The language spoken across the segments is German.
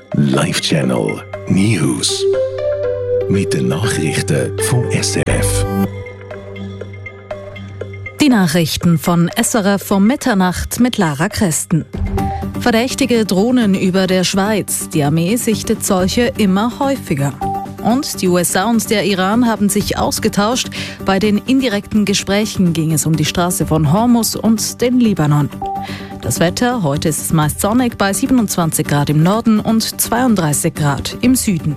Live Channel News. Mit den Nachrichten vom SRF. Die Nachrichten von SRF um Mitternacht mit Lara Kresten. Verdächtige Drohnen über der Schweiz. Die Armee sichtet solche immer häufiger. Und die USA und der Iran haben sich ausgetauscht. Bei den indirekten Gesprächen ging es um die Straße von Hormuz und den Libanon. Das Wetter, heute ist es meist sonnig bei 27 Grad im Norden und 32 Grad im Süden.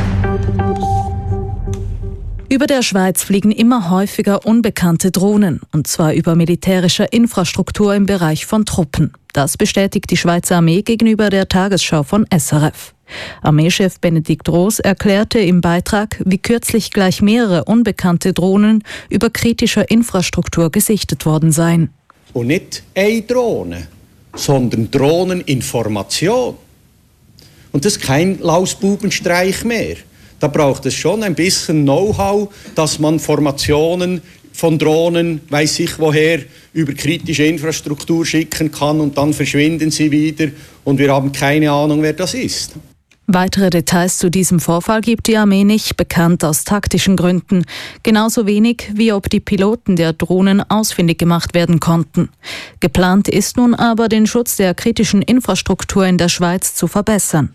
Über der Schweiz fliegen immer häufiger unbekannte Drohnen, und zwar über militärischer Infrastruktur im Bereich von Truppen. Das bestätigt die Schweizer Armee gegenüber der Tagesschau von SRF. Armeechef Benedikt Roos erklärte im Beitrag, wie kürzlich gleich mehrere unbekannte Drohnen über kritischer Infrastruktur gesichtet worden seien. Und nicht eine Drohne, sondern Drohneninformation. Und das ist kein Lausbubenstreich mehr. Da braucht es schon ein bisschen Know-how, dass man Formationen von Drohnen, weiß ich woher, über kritische Infrastruktur schicken kann und dann verschwinden sie wieder und wir haben keine Ahnung, wer das ist. Weitere Details zu diesem Vorfall gibt die Armee nicht bekannt aus taktischen Gründen. Genauso wenig, wie ob die Piloten der Drohnen ausfindig gemacht werden konnten. Geplant ist nun aber, den Schutz der kritischen Infrastruktur in der Schweiz zu verbessern.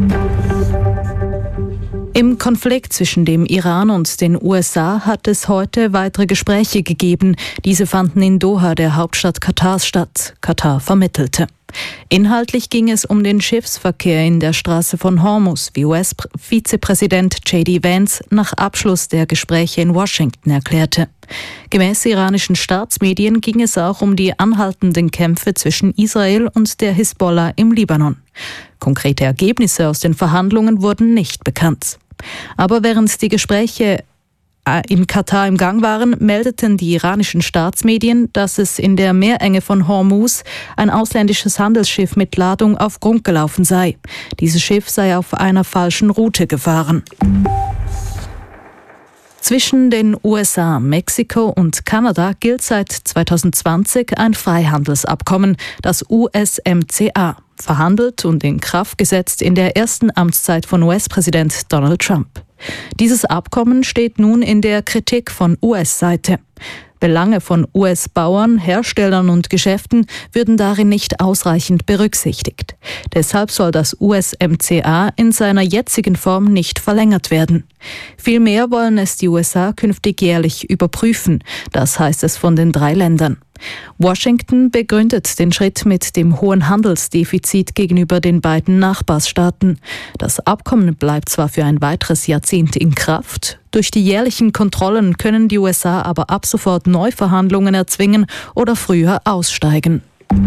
Im Konflikt zwischen dem Iran und den USA hat es heute weitere Gespräche gegeben. Diese fanden in Doha, der Hauptstadt Katars, statt. Katar vermittelte. Inhaltlich ging es um den Schiffsverkehr in der Straße von Hormuz, wie US-Vizepräsident J.D. Vance nach Abschluss der Gespräche in Washington erklärte. Gemäß iranischen Staatsmedien ging es auch um die anhaltenden Kämpfe zwischen Israel und der Hisbollah im Libanon. Konkrete Ergebnisse aus den Verhandlungen wurden nicht bekannt. Aber während die Gespräche in Katar im Gang waren, meldeten die iranischen Staatsmedien, dass es in der Meerenge von Hormuz ein ausländisches Handelsschiff mit Ladung auf Grund gelaufen sei. Dieses Schiff sei auf einer falschen Route gefahren. Zwischen den USA, Mexiko und Kanada gilt seit 2020 ein Freihandelsabkommen, das USMCA, verhandelt und in Kraft gesetzt in der ersten Amtszeit von US-Präsident Donald Trump. Dieses Abkommen steht nun in der Kritik von US-Seite. Belange von US-Bauern, Herstellern und Geschäften würden darin nicht ausreichend berücksichtigt. Deshalb soll das USMCA in seiner jetzigen Form nicht verlängert werden. Vielmehr wollen es die USA künftig jährlich überprüfen. Das heißt es von den 3 Ländern. Washington begründet den Schritt mit dem hohen Handelsdefizit gegenüber den beiden Nachbarstaaten. Das Abkommen bleibt zwar für ein weiteres Jahrzehnt in Kraft. Durch die jährlichen Kontrollen können die USA aber ab sofort Neuverhandlungen erzwingen oder früher aussteigen.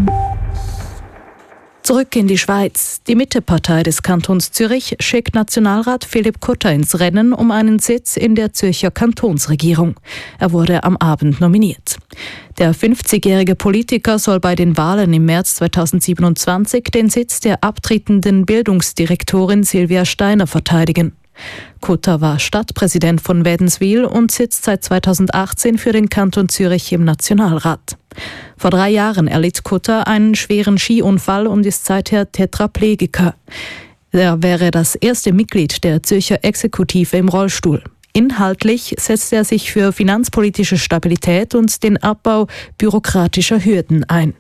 Zurück in die Schweiz. Die Mittepartei des Kantons Zürich schickt Nationalrat Philipp Kutter ins Rennen um einen Sitz in der Zürcher Kantonsregierung. Er wurde am Abend nominiert. Der 50-jährige Politiker soll bei den Wahlen im März 2027 den Sitz der abtretenden Bildungsdirektorin Silvia Steiner verteidigen. Kutter war Stadtpräsident von Wädenswil und sitzt seit 2018 für den Kanton Zürich im Nationalrat. Vor 3 Jahren erlitt Kutter einen schweren Skiunfall und ist seither Tetraplegiker. Er wäre das erste Mitglied der Zürcher Exekutive im Rollstuhl. Inhaltlich setzt er sich für finanzpolitische Stabilität und den Abbau bürokratischer Hürden ein.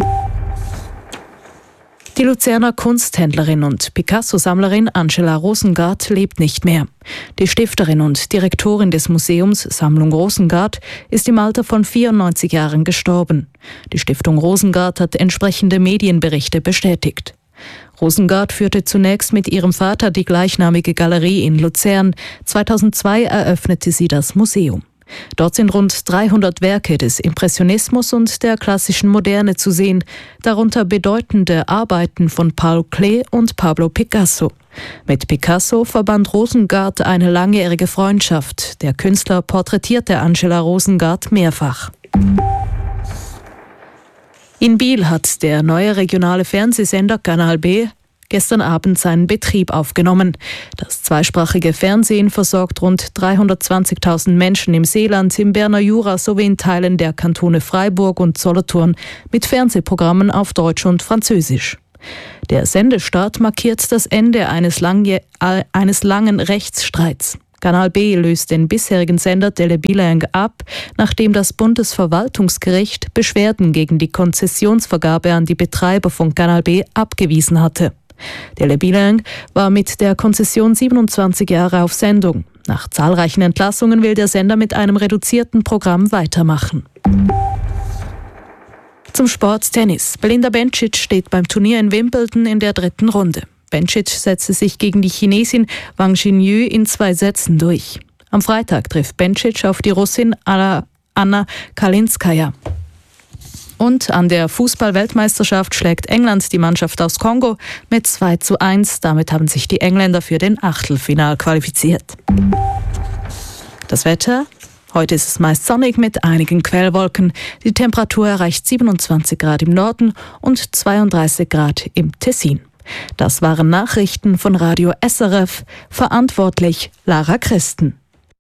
Die Luzerner Kunsthändlerin und Picasso-Sammlerin Angela Rosengart lebt nicht mehr. Die Stifterin und Direktorin des Museums Sammlung Rosengart ist im Alter von 94 Jahren gestorben. Die Stiftung Rosengart hat entsprechende Medienberichte bestätigt. Rosengart führte zunächst mit ihrem Vater die gleichnamige Galerie in Luzern. 2002 eröffnete sie das Museum. Dort sind rund 300 Werke des Impressionismus und der klassischen Moderne zu sehen, darunter bedeutende Arbeiten von Paul Klee und Pablo Picasso. Mit Picasso verband Rosengart eine langjährige Freundschaft. Der Künstler porträtierte Angela Rosengart mehrfach. In Biel hat der neue regionale Fernsehsender Kanal B gestern Abend seinen Betrieb aufgenommen. Das zweisprachige Fernsehen versorgt rund 320.000 Menschen im Seeland, im Berner Jura sowie in Teilen der Kantone Freiburg und Solothurn mit Fernsehprogrammen auf Deutsch und Französisch. Der Sendestart markiert das Ende eines langen Rechtsstreits. Kanal B löst den bisherigen Sender Telebilang ab, nachdem das Bundesverwaltungsgericht Beschwerden gegen die Konzessionsvergabe an die Betreiber von Kanal B abgewiesen hatte. Telebilang war mit der Konzession 27 Jahre auf Sendung. Nach zahlreichen Entlassungen will der Sender mit einem reduzierten Programm weitermachen. Zum Sport Tennis. Belinda Bencic steht beim Turnier in Wimbledon in der 3. Runde. Bencic setzte sich gegen die Chinesin Wang Xinyu in 2 Sätzen durch. Am Freitag trifft Bencic auf die Russin Anna Kalinskaya. Und an der Fußball-Weltmeisterschaft schlägt England die Mannschaft aus Kongo mit 2:1. Damit haben sich die Engländer für den Achtelfinal qualifiziert. Das Wetter? Heute ist es meist sonnig mit einigen Quellwolken. Die Temperatur erreicht 27 Grad im Norden und 32 Grad im Tessin. Das waren Nachrichten von Radio SRF. Verantwortlich Lara Christen.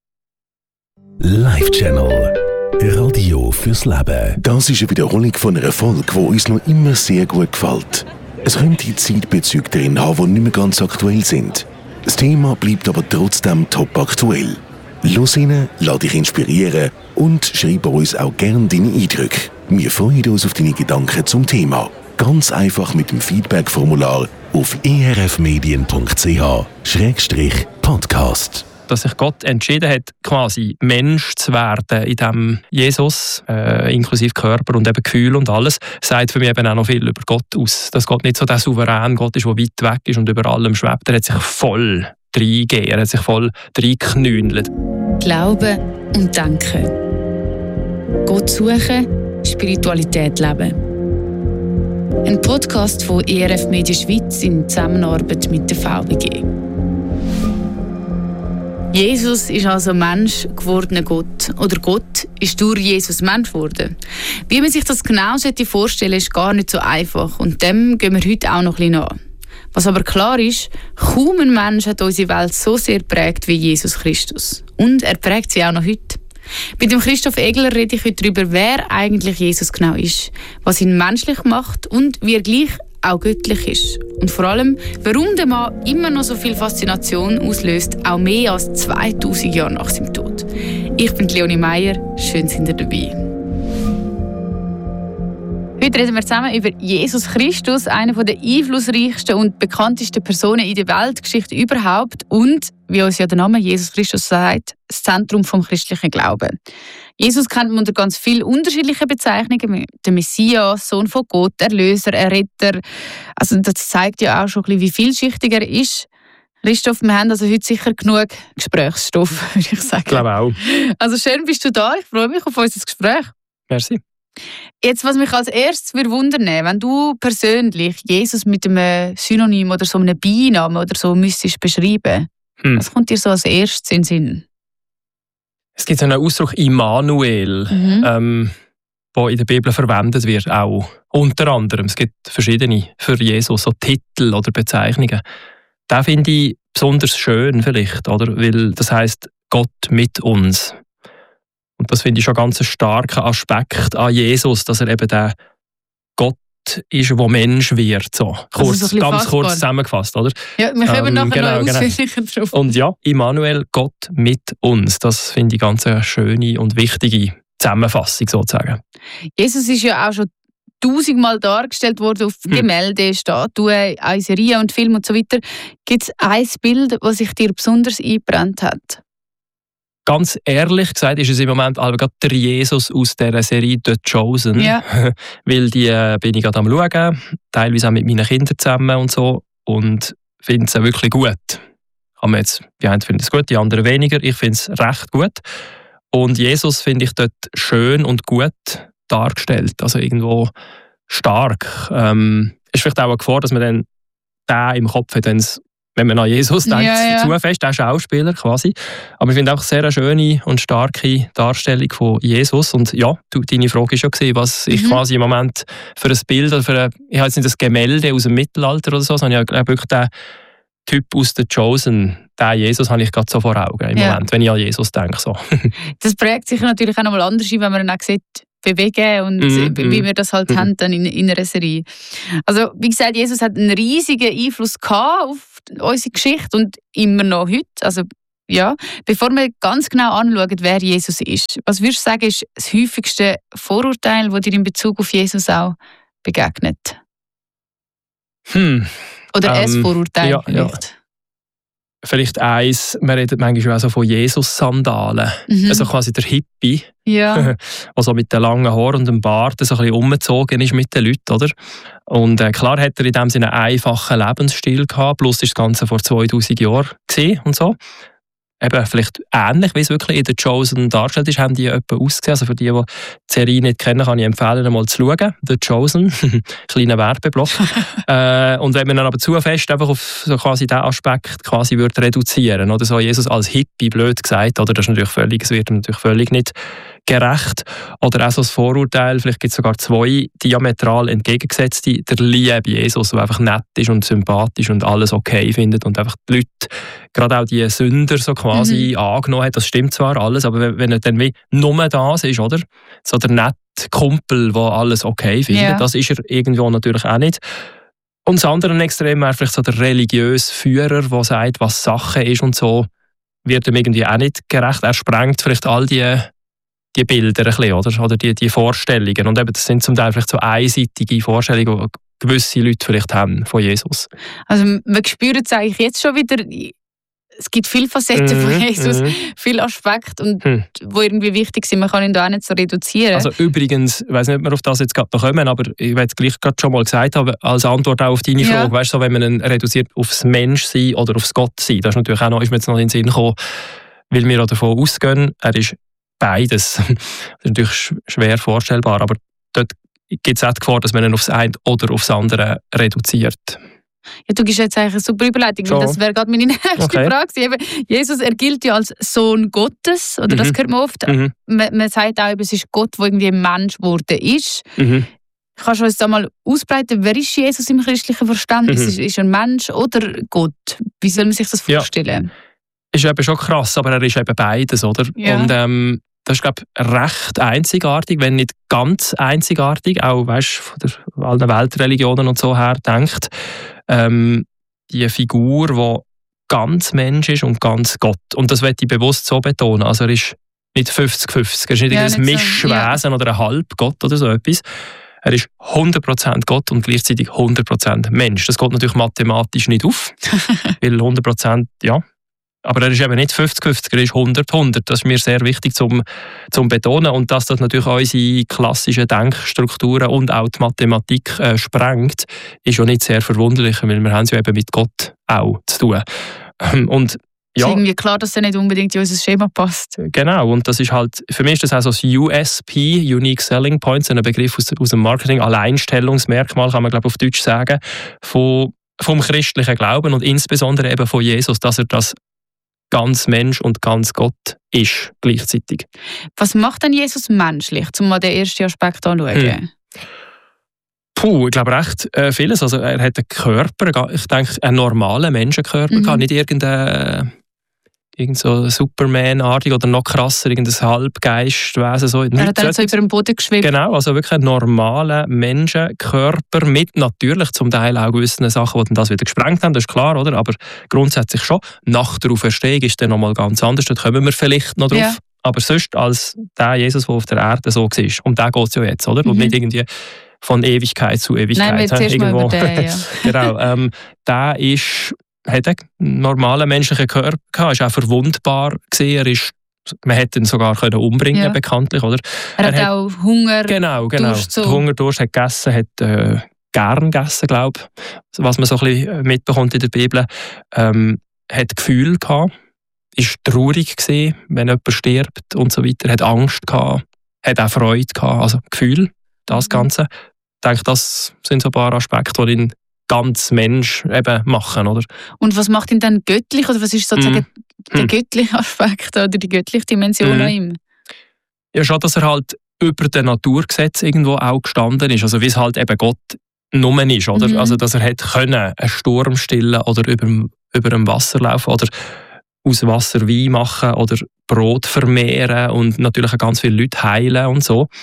Live Channel. Radio fürs Leben. Das ist eine Wiederholung von einer Folge, die uns noch immer sehr gut gefällt. Es könnte Zeitbezüge drin haben, die nicht mehr ganz aktuell sind. Das Thema bleibt aber trotzdem top aktuell. Los rein, lass dich inspirieren und schreib uns auch gerne deine Eindrücke. Wir freuen uns auf deine Gedanken zum Thema. Ganz einfach mit dem Feedback-Formular auf erfmedien.ch/podcast. Dass sich Gott entschieden hat, quasi Mensch zu werden, in dem Jesus, inklusive Körper und eben Gefühl und alles, sagt für mich eben auch noch viel über Gott aus. Dass Gott nicht so der souveräne Gott ist, der weit weg ist und über allem schwebt. Er hat sich voll reingegeben, er hat sich voll reingeknündelt. Glauben und denken. Gott suchen, Spiritualität leben. Ein Podcast von ERF Media Schweiz in Zusammenarbeit mit der VBG. Jesus ist also Mensch gewordener Gott. Oder Gott ist durch Jesus Mensch geworden. Wie man sich das genau vorstellen sollte, ist gar nicht so einfach. Und dem gehen wir heute auch noch ein bisschen nach. Was aber klar ist, kaum ein Mensch hat unsere Welt so sehr geprägt wie Jesus Christus. Und er prägt sie auch noch heute. Mit dem Christoph Egler rede ich heute darüber, wer eigentlich Jesus genau ist, was ihn menschlich macht und wie er gleich auch göttlich ist. Und vor allem, warum der Mann immer noch so viel Faszination auslöst, auch mehr als 2000 Jahre nach seinem Tod. Ich bin Leonie Meier, schön sind ihr dabei. Heute reden wir zusammen über Jesus Christus, einer der einflussreichsten und bekanntesten Personen in der Weltgeschichte überhaupt und, wie uns ja der Name Jesus Christus sagt, das Zentrum vom christlichen Glauben. Jesus kennt man unter ganz vielen unterschiedlichen Bezeichnungen. Der Messias, Sohn von Gott, Erlöser, Erretter. Also das zeigt ja auch schon ein bisschen, wie vielschichtig er ist. Christoph, wir haben also heute sicher genug Gesprächsstoff, würde ich sagen. Ich glaube auch. Also schön bist du da, ich freue mich auf unser Gespräch. Merci. Jetzt, was mich als erstes wundern würde, wenn du persönlich Jesus mit einem Synonym oder so einem Beinamen oder so müsstest beschreiben, was kommt dir so als erstes in den Sinn? Es gibt einen Ausdruck Immanuel, der in der Bibel verwendet wird, auch unter anderem. Es gibt verschiedene für Jesus, so Titel oder Bezeichnungen. Den finde ich besonders schön vielleicht, oder? Weil das heisst Gott mit uns. Und das finde ich schon ganz einen starken Aspekt an Jesus, dass er eben der Gott ist, der Mensch wird. So. Also Ganz kurz zusammengefasst, oder? Ja, wir kommen nachher noch ausführlicher drauf. Und ja, Immanuel, Gott mit uns. Das finde ich ganz eine schöne und wichtige Zusammenfassung sozusagen. Jesus ist ja auch schon 1000-mal dargestellt worden auf Gemälde, Statuen, Serien und Filmen und so weiter. Gibt es ein Bild, das sich dir besonders eingebrannt hat? Ganz ehrlich gesagt ist es im Moment aber gerade der Jesus aus dieser Serie «The Chosen». Ja. Weil die bin ich gerade am Schauen, teilweise auch mit meinen Kindern zusammen und so. Und finde es wirklich gut. Die einen finden es gut, die anderen weniger. Ich finde es recht gut. Und Jesus finde ich dort schön und gut dargestellt. Also irgendwo stark. Ist vielleicht auch eine Gefahr, dass man dann den im Kopf hat, wenn man an Jesus denkt, zu fest, der Schauspieler quasi. Aber ich finde auch sehr eine schöne und starke Darstellung von Jesus. Und ja, deine Frage war ja, was ich quasi im Moment für ein Bild, oder ich habe jetzt nicht das Gemälde aus dem Mittelalter oder so, sondern ich habe wirklich den Typ aus «The Chosen», den Jesus habe ich gerade so vor Augen im Moment, wenn ich an Jesus denke. So. Das prägt sich natürlich auch noch mal anders, wenn man dann auch sieht, bewegen und wie wir das halt haben dann in einer Serie. Also wie gesagt, Jesus hat einen riesigen Einfluss gehabt auf unsere Geschichte und immer noch heute. Also ja, bevor wir ganz genau anschauen, wer Jesus ist, was würdest du sagen, ist das häufigste Vorurteil, das dir in Bezug auf Jesus auch begegnet? Oder ein Vorurteil vielleicht? Ja. Vielleicht eins, man redet manchmal auch so von Jesus-Sandalen. Also quasi der Hippie, der so mit den langen Haaren und dem Bart so ein bisschen umgezogen ist mit den Leuten, oder? Und klar hat er in dem Sinne einen einfachen Lebensstil gehabt, plus ist das Ganze vor 2000 Jahren gewesen und so. Eben vielleicht ähnlich, wie es wirklich in The Chosen dargestellt ist, haben die etwa ausgesehen. Also für die die Serie nicht kennen, kann ich empfehlen, einmal zu schauen. The Chosen, kleiner Werbeblock. Und wenn man dann aber zu fest einfach auf so quasi diesen Aspekt quasi würde reduzieren, oder so Jesus als Hippie, blöd gesagt, oder das ist natürlich völlig, es wird natürlich völlig nicht gerecht. Oder auch so das Vorurteil, vielleicht gibt es sogar zwei diametral entgegengesetzte, der liebe Jesus, der einfach nett ist und sympathisch und alles okay findet und einfach die Leute, gerade auch die Sünder so quasi angenommen hat. Das stimmt zwar alles, aber wenn er dann wie nur das ist, oder? So der nette Kumpel, der alles okay findet, das ist er irgendwo natürlich auch nicht. Und das andere Extrem wäre vielleicht so der religiöse Führer, der sagt, was Sache ist und so, wird ihm irgendwie auch nicht gerecht. Er sprengt vielleicht all die Bilder ein bisschen, oder die Vorstellungen. Und eben, das sind zum Teil vielleicht so einseitige Vorstellungen, die gewisse Leute vielleicht haben von Jesus. Also man spürt es eigentlich jetzt schon wieder, es gibt viele Facetten von Jesus, viele Aspekte, und wo irgendwie wichtig sind. Man kann ihn da auch nicht so reduzieren. Also übrigens, ich weiss nicht, ob wir auf das jetzt gerade noch kommen, aber ich werde es gleich gerade schon mal gesagt haben, als Antwort auch auf deine Frage, weißt du, so, wenn man ihn reduziert aufs Menschsein oder aufs Gottsein, das ist natürlich auch noch, ist mir jetzt noch in den Sinn gekommen, weil wir auch davon ausgehen, er ist beides. Das ist natürlich schwer vorstellbar, aber dort gibt es auch die Gefahr, dass man ihn aufs eine oder aufs andere reduziert. Ja, du gibst jetzt eigentlich eine super Überleitung, weil das wäre gerade meine nächste Frage. Eben, Jesus, er gilt ja als Sohn Gottes, oder das hört man oft. Man sagt auch, es ist Gott, der irgendwie ein Mensch geworden ist. Kannst du uns da mal ausbreiten, wer ist Jesus im christlichen Verständnis? Ist er ein Mensch oder Gott? Wie soll man sich das vorstellen? Ist eben schon krass, aber er ist eben beides, oder? Ja. Und das ist, glaube ich, recht einzigartig, wenn nicht ganz einzigartig, auch von allen Weltreligionen und so her denkt. Die Figur, die ganz Mensch ist und ganz Gott. Und das möchte ich bewusst so betonen. Also er ist nicht 50-50, er ist nicht ein Mischwesen oder ein Halbgott oder so etwas. Er ist 100% Gott und gleichzeitig 100% Mensch. Das geht natürlich mathematisch nicht auf, weil 100%, aber er ist eben nicht 50-50, er ist 100-100. Das ist mir sehr wichtig zum betonen. Und dass das natürlich unsere klassischen Denkstrukturen und auch die Mathematik sprengt, ist ja nicht sehr verwunderlich, weil wir haben es ja eben mit Gott auch zu tun. Und es ist irgendwie klar, dass er nicht unbedingt in unser Schema passt. Genau, und das ist halt, für mich ist das auch so das USP, Unique Selling Points, ein Begriff aus dem Marketing, Alleinstellungsmerkmal, kann man glaube ich auf Deutsch sagen, vom christlichen Glauben und insbesondere eben von Jesus, dass er das ganz Mensch und ganz Gott ist gleichzeitig. Was macht denn Jesus menschlich, um mal den ersten Aspekt anzuschauen? Ich glaube recht vieles. Also er hat einen Körper, ich denke, einen normalen Menschenkörper, nicht irgendein so Superman-artig oder noch krasser, irgendein Halbgeistwesen. So. Er hat also über den Boden geschwebt. Genau, also wirklich einen normalen Menschenkörper mit natürlich zum Teil auch gewissen Sachen, die das wieder gesprengt haben, das ist klar, oder? Aber grundsätzlich schon. Nach der Auferstehung ist dann nochmal ganz anders, da kommen wir vielleicht noch drauf. Ja. Aber sonst als der Jesus, der auf der Erde so war. Um den geht es ja jetzt, oder? Und nicht irgendwie von Ewigkeit zu Ewigkeit. Nein, wir zuerst mal über den, Genau, der hat einen normalen menschlichen Körper gehabt, ist auch verwundbar gewesen, man hätte ihn sogar umbringen bekanntlich, oder? Er hat auch Hunger, Durst. So. Hunger, Durst, hat gegessen, hat gern gegessen, glaube ich, was man so ein bisschen mitbekommt in der Bibel. Hat Gefühl gehabt, ist traurig gewesen, wenn jemand stirbt und so weiter, hat Angst gehabt, hat auch Freude gehabt, also Gefühl, das Ganze. Ich denke, das sind so ein paar Aspekte, die ihn ganz Mensch eben machen, oder? Und was macht ihn dann göttlich, oder was ist sozusagen der göttliche Aspekt oder die göttliche Dimension an ihm? Ja, schon, dass er halt über den Naturgesetz irgendwo auch gestanden ist, also wie es halt eben Gott nur ist, oder? Also dass er hätte können einen Sturm stillen oder über dem Wasser laufen oder aus Wasser Wein machen oder Brot vermehren und natürlich ganz viele Leute heilen und so.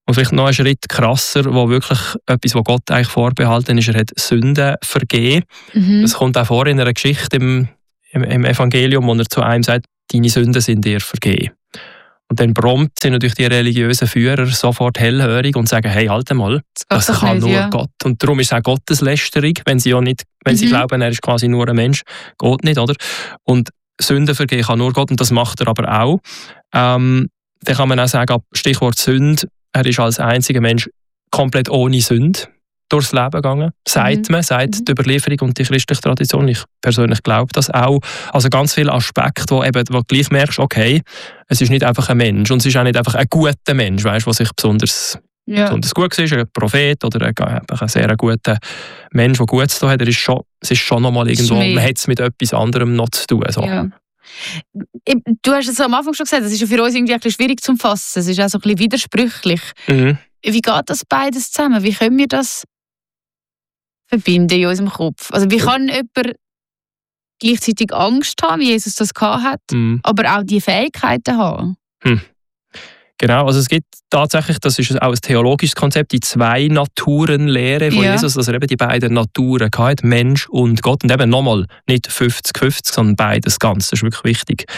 Und vielleicht noch einen Schritt krasser, wo wirklich etwas, was Gott eigentlich vorbehalten ist, er hat Sünden vergeben. Das kommt auch vor in einer Geschichte im Evangelium, wo er zu einem sagt, deine Sünden sind dir vergeben. Und dann prompt sind natürlich die religiösen Führer sofort hellhörig und sagen, hey, halt mal, das kann nicht, nur Gott. Und darum ist es auch Gotteslästerung, wenn sie glauben, er ist quasi nur ein Mensch. Geht nicht, oder? Und Sünden vergeben kann nur Gott und das macht er aber auch. Dann kann man auch sagen, Stichwort Sünde, er ist als einziger Mensch komplett ohne Sünde durchs Leben gegangen, sagt die Überlieferung und die christliche Tradition. Ich persönlich glaube das auch. Also ganz viele Aspekte, wo du gleich merkst, okay, es ist nicht einfach ein Mensch und es ist auch nicht einfach ein guter Mensch, weißt, der sich besonders gut ist, ein Prophet oder ein sehr guter Mensch, der Gutes zu tun hat. Es ist schon nochmal irgendwo, man hat es mit etwas anderem noch zu tun. So. Ja. Du hast es am Anfang schon gesagt, es ist für uns irgendwie ein bisschen schwierig zu fassen. Es ist auch so ein bisschen widersprüchlich. Wie geht das beides zusammen? Wie können wir das verbinden in unserem Kopf? Also wie kann jemand gleichzeitig Angst haben, wie Jesus das gehabt hat, aber auch die Fähigkeiten haben? Genau, also es gibt tatsächlich, das ist auch ein theologisches Konzept, die Zwei-Naturen-Lehre von Jesus, dass er eben die beiden Naturen hat, Mensch und Gott. Und eben nochmal, nicht 50-50, sondern beides ganz, das ist wirklich wichtig.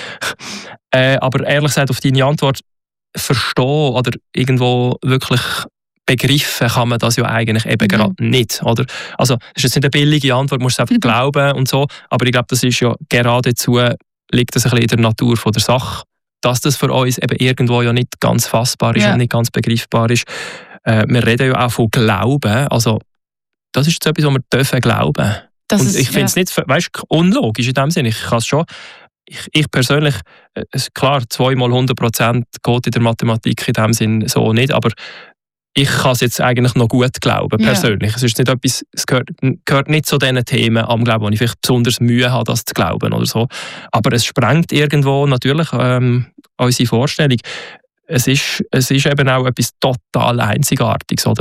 Aber ehrlich gesagt, auf deine Antwort, verstehen oder irgendwo wirklich begriffen kann man das ja eigentlich eben gerade nicht. Oder? Also das ist jetzt nicht eine billige Antwort, musst du es einfach glauben und so, aber ich glaube, das ist ja geradezu, liegt das ein bisschen in der Natur von der Sache, dass das für uns eben irgendwo ja nicht ganz fassbar ist und nicht ganz begreifbar ist. Wir reden ja auch von Glauben, also das ist jetzt etwas, was wir dürfen glauben. Und ich finde es nicht, unlogisch in dem Sinne. Ich kann es schon, ich persönlich, klar, 2 mal 100% geht in der Mathematik in dem Sinn so nicht, aber ich kann es jetzt eigentlich noch gut glauben, persönlich. Es ist nicht etwas, es gehört nicht zu diesen Themen am Glauben, wo ich vielleicht besonders Mühe habe, das zu glauben oder so. Aber es sprengt irgendwo natürlich unsere Vorstellung. Es ist eben auch etwas total Einzigartiges, oder?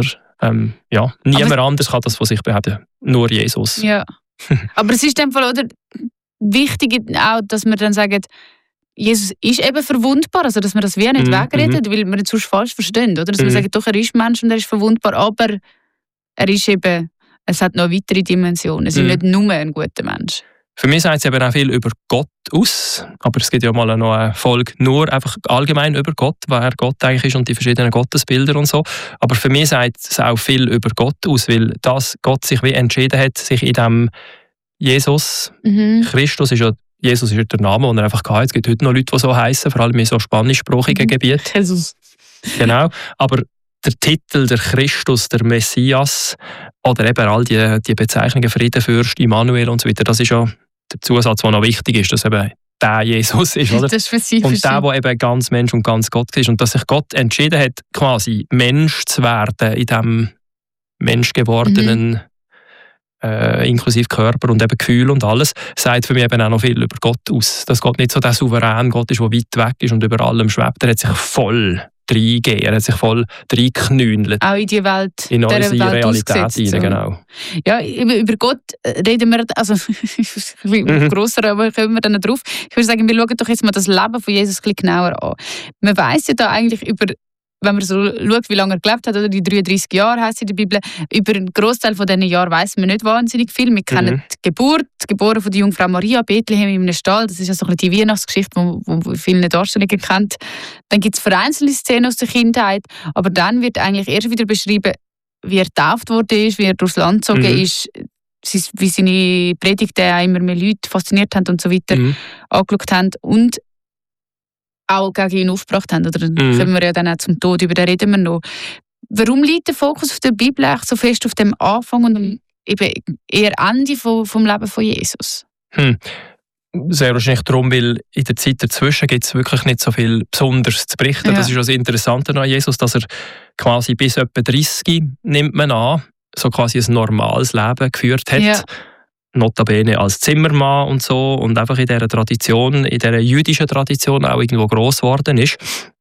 Niemand anders kann das von sich behaupten, nur Jesus. Ja. Aber es ist in dem Fall, oder, wichtig auch, dass wir dann sagen, Jesus ist eben verwundbar, also dass wir das wie nicht wegreden, weil wir es sonst falsch verstehen. Oder? Dass wir sagen, doch, er ist Mensch und er ist verwundbar, aber er ist eben, es hat noch eine weitere Dimension. Er ist nicht nur ein guter Mensch. Für mich sagt es eben auch viel über Gott aus, aber es gibt ja mal noch eine Folge nur einfach allgemein über Gott, wer Gott eigentlich ist und die verschiedenen Gottesbilder und so. Aber für mich sagt es auch viel über Gott aus, weil Gott sich wie entschieden hat, sich in dem Jesus, Christus ist ja Jesus ist der Name, den er einfach hatte. Es gibt heute noch Leute, die so heißen, vor allem in so spanischsprachigen Gebieten. Jesus. Genau. Aber der Titel, der Christus, der Messias oder eben all die Bezeichnungen Friedenfürst, Immanuel und so weiter, das ist ja der Zusatz, der noch wichtig ist, dass eben der Jesus ist. Oder? Das ist und der eben ganz Mensch und ganz Gott ist. Und dass sich Gott entschieden hat, quasi Mensch zu werden in diesem menschgewordenen inklusive Körper und eben Gefühl und alles, sagt für mich eben auch noch viel über Gott aus. Dass Gott nicht so der souveräne Gott ist, der weit weg ist und über allem schwebt. Er hat sich voll reingegeben, er hat sich voll reingeknündelt. Auch in die Welt, in unsere Realität rein, genau. Ja, über Gott reden wir, also grosser, aber kommen wir dann drauf. Ich würde sagen, wir schauen doch jetzt mal das Leben von Jesus ein bisschen genauer an. Man weiss ja da eigentlich über, wenn man so schaut, wie lange er gelebt hat, oder die 33 Jahre heisst in der Bibel, über einen Großteil von diesen Jahren weiss man nicht wahnsinnig viel. Wir kennen die Geburt, geboren von der Jungfrau Maria, Bethlehem in einem Stall. Das ist ja so ein bisschen die Weihnachtsgeschichte, die viele Darstellungen kennt. Dann gibt es vereinzelte Szenen aus der Kindheit, aber dann wird eigentlich erst wieder beschrieben, wie er getauft wurde, wie er durchs Land gezogen ist, wie seine Predigten auch immer mehr Leute fasziniert haben und so weiter angeschaut haben und auch gegen ihn aufgebracht haben. Oder kommen wir ja dann auch zum Tod, über den reden wir noch. Warum liegt der Fokus auf der Bibel so fest auf dem Anfang und eben eher Ende vom Leben von Jesus? Sehr wahrscheinlich darum, weil in der Zeit dazwischen gibt es wirklich nicht so viel Besonderes zu berichten. Ja. Das ist das Interessante an Jesus, dass er quasi bis etwa 30, nimmt man an, so quasi ein normales Leben geführt hat. Ja. Notabene als Zimmermann und so und einfach in dieser Tradition, in dieser jüdischen Tradition auch irgendwo gross geworden ist.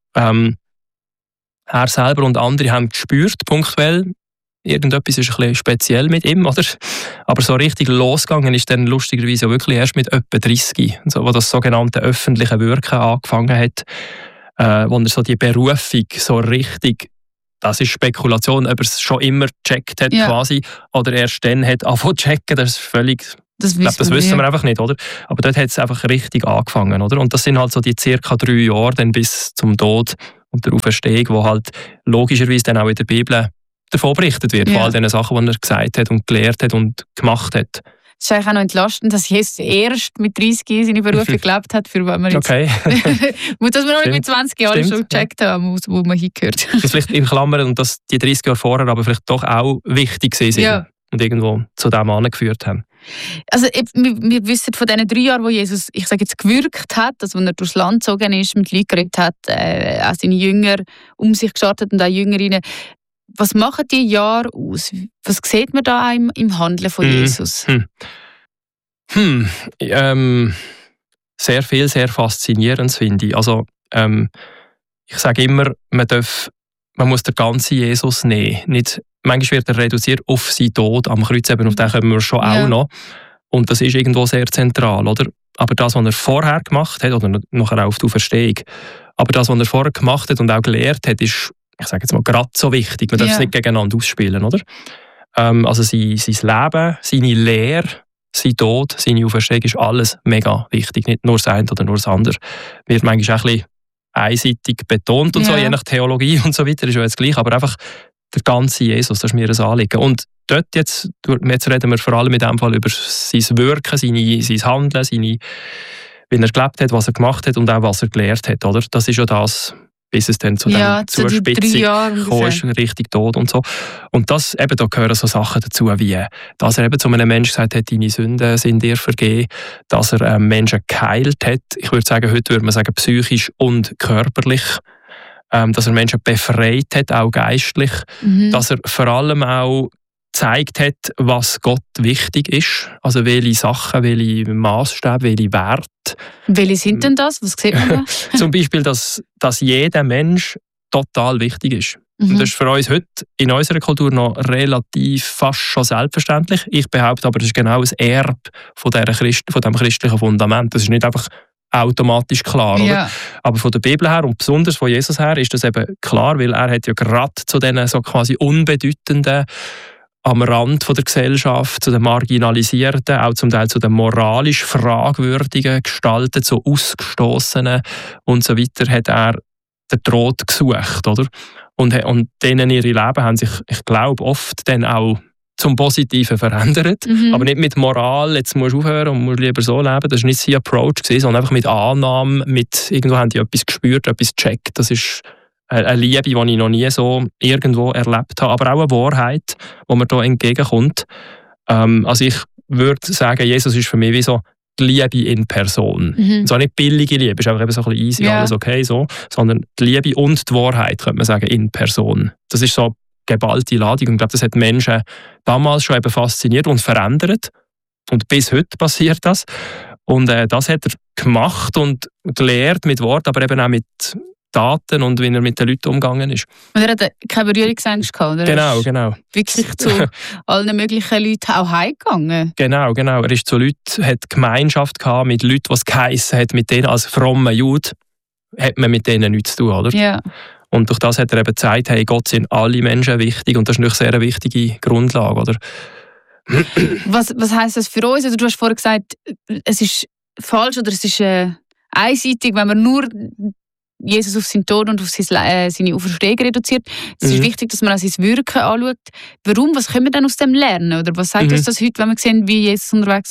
Er selber und andere haben gespürt, punktuell, irgendetwas ist ein bisschen speziell mit ihm, oder? Aber so richtig losgegangen ist dann lustigerweise wirklich erst mit etwa 30, wo das sogenannte öffentliche Wirken angefangen hat, wo er so die Berufung so richtig das ist Spekulation, ob er es schon immer gecheckt hat quasi, oder erst dann hat angefangen zu checken, das ist völlig... Das wissen wir einfach nicht, oder? Aber dort hat es einfach richtig angefangen, oder? Und das sind halt so die circa 3 Jahre dann bis zum Tod und der Auferstehung, wo halt logischerweise dann auch in der Bibel davon berichtet wird, von all den Sachen, die er gesagt hat und gelehrt hat und gemacht hat. Es ist eigentlich auch noch entlastend, dass Jesus erst mit 30 seine Berufe gelebt hat, für was wir jetzt... Okay. dass wir noch nicht mit 20 Jahren schon gecheckt haben, wo man hingehört. Das vielleicht in Klammern und dass die 30 Jahre vorher aber vielleicht doch auch wichtig sind und irgendwo zu dem angeführt haben. Also wir wissen von diesen 3 Jahren, wo Jesus, ich sage jetzt, gewirkt hat, also wenn er durchs Land gezogen ist, mit Leuten geredet hat, auch seine Jünger um sich gestartet und auch Jüngerinnen. Was machen die Jahre aus? Was sieht man da im Handeln von Jesus? Sehr viel, sehr faszinierend, finde ich. Also, ich sage immer, man muss den ganzen Jesus nehmen. Nicht, manchmal wird er reduziert auf seinen Tod am Kreuz, eben auf den kommen wir schon auch noch. Und das ist irgendwo sehr zentral, oder? Aber das, was er vorher gemacht hat, oder nachher auch auf die Auferstehung, aber das, was er vorher gemacht hat und auch gelehrt hat, ist, ich sage jetzt mal, gerade so wichtig. Man darf es nicht gegeneinander ausspielen, oder? Also sein Leben, seine Lehre, sein Tod, seine Auferstehung ist alles mega wichtig. Nicht nur das eine oder nur das andere. Wird manchmal auch ein bisschen einseitig betont und so, je nach Theologie und so weiter, ist ja jetzt gleich. Aber einfach der ganze Jesus, das ist mir ein Anliegen. Und dort jetzt reden wir vor allem in diesem Fall über sein Wirken, sein Handeln, wie er gelebt hat, was er gemacht hat und auch was er gelehrt hat. Oder? Das ist ja das, bis es dann zu der Zuspitzung kam, richtig Tod und so. Und das, eben, da gehören so Sachen dazu, wie dass er eben zu einem Menschen gesagt hat, deine Sünden sind dir vergeben, dass er Menschen geheilt hat. Ich würde sagen, heute würde man sagen, psychisch und körperlich. Dass er Menschen befreit hat, auch geistlich. Dass er vor allem auch gezeigt hat, was Gott wichtig ist. Also welche Sachen, welche Maßstäbe, welche Werte. Welche sind denn das? Was sieht man da? Zum Beispiel, dass jeder Mensch total wichtig ist. Und das ist für uns heute in unserer Kultur noch relativ fast schon selbstverständlich. Ich behaupte aber, das ist genau ein Erbe von diesem christlichen Fundament. Das ist nicht einfach automatisch klar, oder? Aber von der Bibel her und besonders von Jesus her ist das eben klar, weil er hat ja gerade zu diesen so quasi unbedeutenden, am Rand von der Gesellschaft, zu den Marginalisierten, auch zum Teil zu den moralisch fragwürdigen Gestalten, zu Ausgestossenen und so weiter, hat er den Tod gesucht, oder? Und denen ihre Leben haben sich, ich glaube, oft dann auch zum Positiven verändert. Aber nicht mit Moral, jetzt musst du aufhören und musst lieber so leben. Das war nicht sein Approach, sondern einfach mit Annahme, irgendwo haben die etwas gespürt, etwas gecheckt. Das ist eine Liebe, die ich noch nie so irgendwo erlebt habe. Aber auch eine Wahrheit, die mir da entgegenkommt. Also ich würde sagen, Jesus ist für mich wie so die Liebe in Person. Und zwar nicht billige Liebe, ist einfach eben so ein bisschen easy, alles okay, so, sondern die Liebe und die Wahrheit, könnte man sagen, in Person. Das ist so geballte Ladung. Und ich glaube, das hat Menschen damals schon eben fasziniert und verändert. Und bis heute passiert das. Und das hat er gemacht und gelehrt mit Worten, aber eben auch mit Daten und wie er mit den Leuten umgegangen ist. Und er hat keine Berührungsängste gehabt, oder? Genau. Wirklich zu allen möglichen Leuten auch heimgegangen. Genau. Er ist zu Leuten, hat Gemeinschaft gehabt mit Leuten, was geheissen hat, mit denen als frommer Jude hat man mit denen nichts zu tun, oder? Ja. Und durch das hat er eben gezeigt, hey, Gott sind alle Menschen wichtig und das ist eine sehr wichtige Grundlage, oder? Was heisst das für uns? Also, du hast vorhin gesagt, es ist falsch oder es ist einseitig, wenn man nur Jesus auf seinen Tod und auf seine Auferstehung reduziert. Es ist wichtig, dass man auch sein Wirken anschaut. Warum? Was können wir denn aus dem lernen? Oder was sagt uns das heute, wenn wir sehen, wie Jesus unterwegs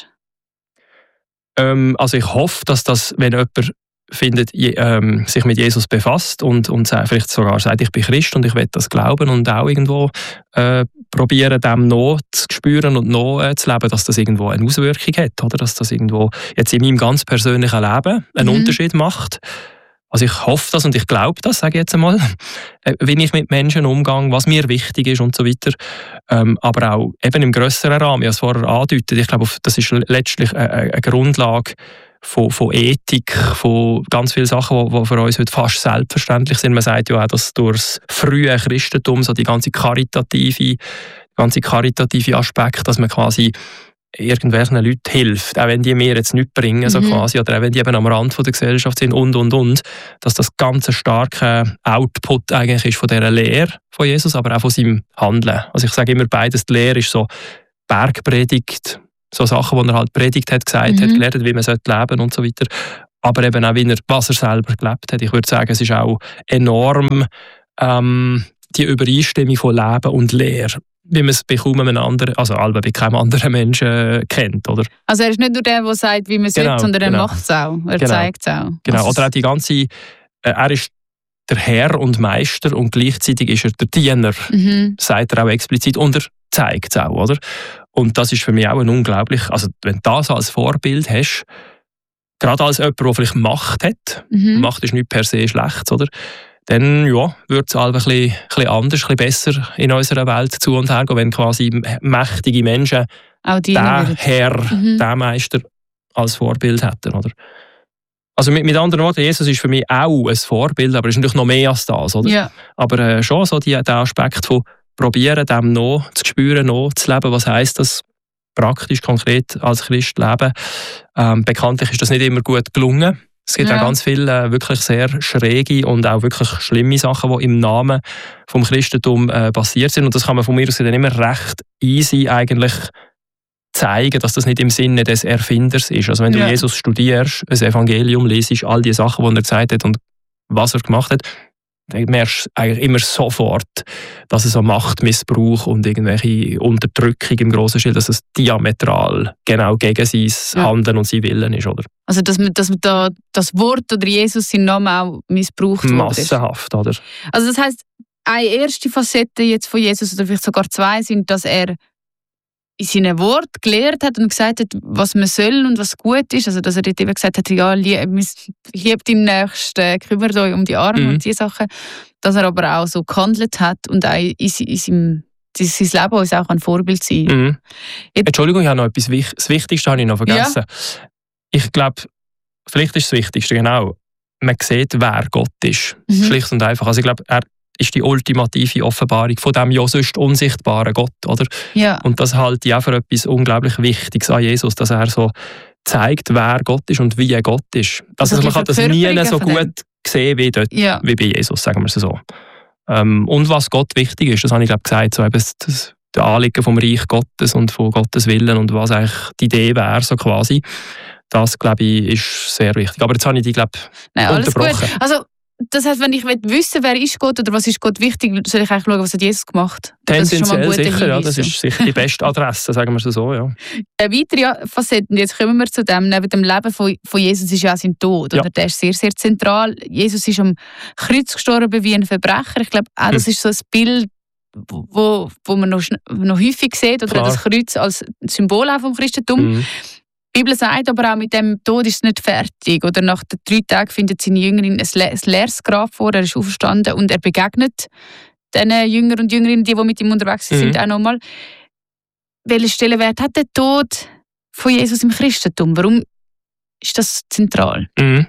war? Also ich hoffe, dass das, wenn jemand findet, sich mit Jesus befasst und vielleicht sogar sagt, ich bin Christ und ich will das glauben und auch irgendwo probieren, dem noch zu spüren und noch zu leben, dass das irgendwo eine Auswirkung hat, oder? Dass das irgendwo jetzt in meinem ganz persönlichen Leben einen Unterschied macht. Also ich hoffe das und ich glaube das, sage ich jetzt einmal, wenn ich mit Menschen umgehe, was mir wichtig ist und so weiter. Aber auch eben im grösseren Rahmen, ich habe es vorher angedeutet, ich glaube, das ist letztlich eine Grundlage von Ethik, von ganz vielen Sachen, die für uns heute fast selbstverständlich sind. Man sagt ja auch, dass durch das frühe Christentum, so die ganze karitative Aspekt, dass man quasi irgendwelchen Leuten hilft, auch wenn die mir jetzt nichts bringen, so quasi, oder auch wenn die eben am Rand von der Gesellschaft sind und, dass das ganz starke Output eigentlich ist von dieser Lehre von Jesus, aber auch von seinem Handeln. Also ich sage immer beides, die Lehre ist so Bergpredigt, so Sachen, die er halt predigt hat, gesagt hat, gelernt, wie man leben und so weiter, aber eben auch, was er selber gelebt hat. Ich würde sagen, es ist auch enorm die Übereinstimmung von Leben und Lehre, wie man es bei kaum einem anderen, also bei keinem anderen Menschen kennt, oder? Also er ist nicht nur der sagt, wie man es will, sondern er macht es auch, er zeigt es auch. Genau, oder auch die ganze, er ist der Herr und Meister und gleichzeitig ist er der Diener, sagt er auch explizit, und er zeigt es auch, oder? Und das ist für mich auch ein unglaublich, also wenn du das als Vorbild hast, gerade als jemand, der vielleicht Macht hat, Macht ist nicht per se schlecht, oder? Dann wird es ein bisschen anders, ein bisschen besser in unserer Welt zu und her gehen, wenn quasi mächtige Menschen auch den Herr, den Meister als Vorbild hätten, oder? Also mit anderen Worten, Jesus ist für mich auch ein Vorbild, aber ist natürlich noch mehr als das, oder? Ja. Aber schon so der Aspekt von probieren, dem noch zu spüren, noch zu leben, was heisst das praktisch, konkret als Christ leben. Bekanntlich ist das nicht immer gut gelungen. Es gibt auch ganz viele wirklich sehr schräge und auch wirklich schlimme Sachen, die im Namen vom Christentum passiert sind. Und das kann man von mir aus dann immer recht easy eigentlich zeigen, dass das nicht im Sinne des Erfinders ist. Also wenn du Jesus studierst, ein Evangelium liest, all die Sachen, die er gesagt hat und was er gemacht hat, dann merkst du eigentlich immer sofort, dass es so Machtmissbrauch und irgendwelche Unterdrückung im grossen Stil, dass es diametral genau gegen sein Handeln und sein Willen ist, oder? Also dass man da das Wort oder Jesus seinen Namen auch missbraucht wurde. Massenhaft, oder? Also das heisst, eine erste Facette jetzt von Jesus, oder vielleicht sogar zwei, sind, dass er in seinen Worten gelehrt hat und gesagt hat, was man soll und was gut ist. Also dass er dort eben gesagt hat, ja, liebt deinen Nächsten, kümmert euch um die Armen und diese Sachen. Dass er aber auch so gehandelt hat und auch in sein Leben uns auch ein Vorbild sein. Entschuldigung, ich habe noch etwas, das Wichtigste habe ich noch vergessen. Ja. Ich glaube, vielleicht ist das Wichtigste, genau, man sieht, wer Gott ist. Schlicht und einfach. Also ich glaube, er ist die ultimative Offenbarung von dem ja sonst unsichtbaren Gott, oder? Ja. Und das halte ich auch für etwas unglaublich Wichtiges an Jesus, dass er so zeigt, wer Gott ist und wie er Gott ist. Also man kann das nie so gut sehen wie dort, wie bei Jesus, sagen wir es so. Und was Gott wichtig ist, das habe ich glaube gesagt, so eben das Anliegen vom Reich Gottes und von Gottes Willen und was eigentlich die Idee wäre, so quasi. Das, glaube ich, ist sehr wichtig. Aber jetzt habe ich die, glaube ich, unterbrochen. Gut. Also, das heisst, wenn ich wissen will, wer ist Gott oder was ist Gott wichtig, soll ich eigentlich schauen, was hat Jesus gemacht? Tendenziell sicher, ja, das ist sicher die beste Adresse, sagen wir es so, ja. Eine weitere Facette, und jetzt kommen wir zu dem, neben dem Leben von Jesus ist ja auch sein Tod, oder? Der ist sehr, sehr zentral. Jesus ist am Kreuz gestorben wie ein Verbrecher. Ich glaube, auch das ist so ein Bild, wo man noch häufig sieht, oder das Kreuz als Symbol auch vom Christentum. Die Bibel sagt aber auch, mit dem Tod ist es nicht fertig. Oder nach den 3 Tagen findet seine Jüngerin ein leeres Grab vor, er ist auferstanden und er begegnet den Jüngern und Jüngerinnen, die mit ihm unterwegs sind, auch nochmal. Welchen Stellenwert hat der Tod von Jesus im Christentum? Warum ist das zentral? Die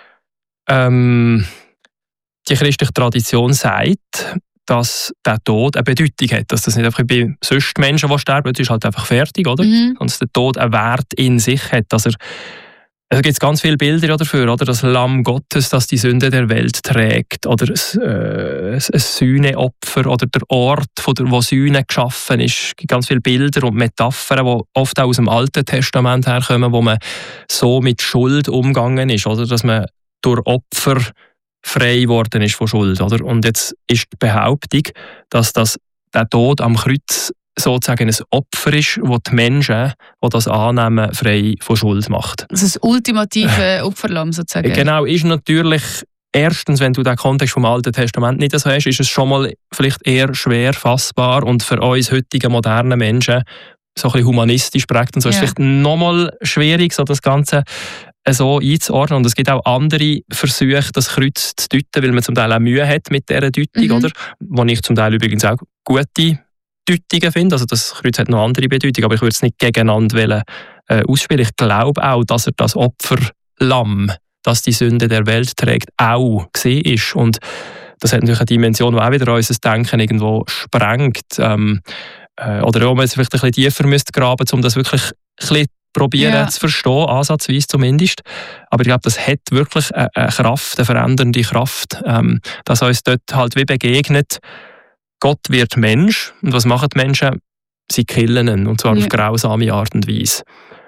christliche Tradition sagt, dass der Tod eine Bedeutung hat. Dass das nicht einfach bei sonst Menschen, die sterben, das ist halt einfach fertig, oder? Dass der Tod einen Wert in sich hat. Dass es gibt ganz viele Bilder dafür, oder? Das Lamm Gottes, das die Sünde der Welt trägt. Oder ein Sühneopfer oder der Ort, wo Sühne geschaffen ist. Es gibt ganz viele Bilder und Metaphern, die oft auch aus dem Alten Testament herkommen, wo man so mit Schuld umgegangen ist. Oder? Dass man durch Opfer frei geworden ist von Schuld. Oder? Und jetzt ist die Behauptung, dass der Tod am Kreuz sozusagen ein Opfer ist, das die Menschen, die das annehmen, frei von Schuld macht. Also das ultimative Opferlamm sozusagen. Genau, ist natürlich, erstens, wenn du den Kontext vom Alten Testament nicht so hast, ist es schon mal vielleicht eher schwer fassbar und für uns heutige modernen Menschen so ein bisschen humanistisch prägt und so ist es vielleicht nochmal schwierig, so das Ganze so einzuordnen. Und es gibt auch andere Versuche, das Kreuz zu deuten, weil man zum Teil auch Mühe hat mit dieser Deutung, oder? Wo ich zum Teil übrigens auch gute Deutungen finde. Also das Kreuz hat noch andere Bedeutung, aber ich würde es nicht gegeneinander ausspielen. Ich glaube auch, dass er das Opferlamm, das die Sünde der Welt trägt, auch gesehen ist. Und das hat natürlich eine Dimension, die auch wieder unser Denken irgendwo sprengt. Oder wo man jetzt vielleicht ein bisschen tiefer müsste graben, um das wirklich bisschen probieren zu verstehen, ansatzweise zumindest. Aber ich glaube, das hat wirklich eine Kraft, eine verändernde Kraft, dass uns dort halt wie begegnet, Gott wird Mensch. Und was machen die Menschen? Sie killen ihn, und zwar auf grausame Art und Weise.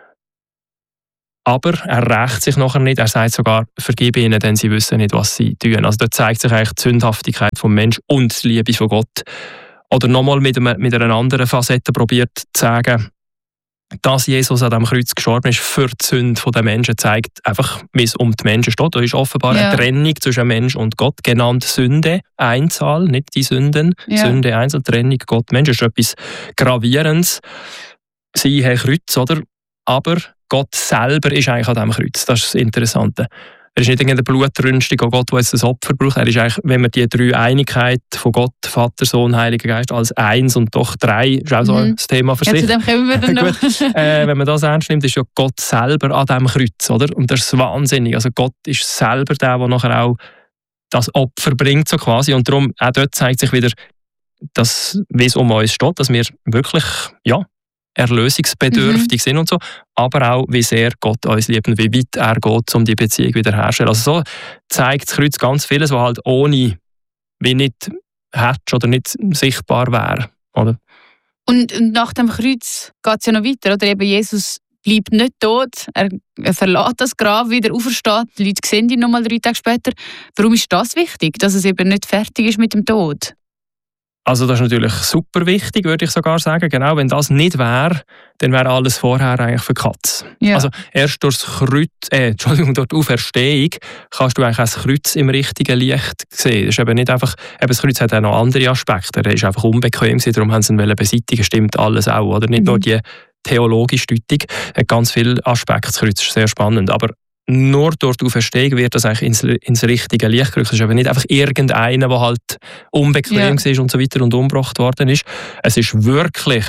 Aber er rächt sich nachher nicht, er sagt sogar, vergib ihnen, denn sie wissen nicht, was sie tun. Also dort zeigt sich eigentlich die Sündhaftigkeit vom Menschen und die Liebe von Gott. Oder nochmal mit einer anderen Facette probiert zu sagen, dass Jesus an diesem Kreuz gestorben ist für die Sünde der Menschen, zeigt einfach, wie es um die Menschen steht. Da ist offenbar eine Trennung zwischen Mensch und Gott, genannt Sünde, Einzahl, nicht die Sünden. Sünde, Einzahl, Trennung, Gott, Mensch. Das ist etwas Gravierendes. Sie haben Kreuz, oder? Aber Gott selber ist eigentlich an diesem Kreuz. Das ist das Interessante. Er ist nicht irgendeine Blutrünstung an Gott, der jetzt ein Opfer braucht. Er ist eigentlich, wenn man die Dreieinigkeit von Gott, Vater, Sohn, Heiliger Geist als eins und doch drei, ist auch so ein Thema für sich. Zu dem kommen wir dann noch. Wenn man das ernst nimmt, ist ja Gott selber an diesem Kreuz, oder? Und das ist wahnsinnig. Also Gott ist selber der nachher auch das Opfer bringt, so quasi. Und darum, auch dort zeigt sich wieder, dass, wie es um uns steht, dass wir wirklich, erlösungsbedürftig sind und so, aber auch, wie sehr Gott uns liebt und wie weit er geht, um die Beziehung wiederherzustellen. Also so zeigt das Kreuz ganz vieles, was halt ohne, wie nicht herrscht oder nicht sichtbar wäre. Oder? Und nach dem Kreuz geht es ja noch weiter, oder? Eben Jesus bleibt nicht tot, er verlässt das Grab wieder, aufersteht, die Leute sehen ihn nochmal 3 Tage später. Warum ist das wichtig, dass es eben nicht fertig ist mit dem Tod? Also das ist natürlich super wichtig, würde ich sogar sagen. Genau, wenn das nicht wäre, dann wäre alles vorher eigentlich für Katz. Ja. Also erst durch die Auferstehung kannst du eigentlich das Kreuz im richtigen Licht sehen. Das ist eben nicht einfach, das Kreuz hat auch noch andere Aspekte. Er ist einfach unbequem gewesen, darum haben sie ihn beseitigen. Stimmt alles auch, oder? Nicht nur die theologische Deutung, hat ganz viele Aspekte. Das Kreuz ist sehr spannend, aber nur durch die Auferstehung wird das eigentlich ins richtige Licht gerückt. Es ist aber nicht einfach irgendeiner, der halt unbequem ist und so weiter und umgebracht worden ist. Es ist wirklich